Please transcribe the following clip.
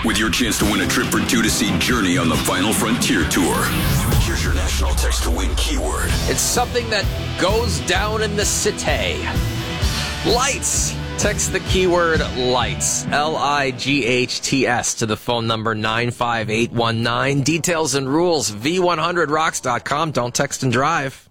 with your chance to win a trip for two to see Journey on the Final Frontier Tour. Here's your national text to win keyword. It's something that goes down in the city. Lights. Text the keyword lights, LIGHTS, to the phone number 95819. Details and rules, v100rocks.com. Don't text and drive.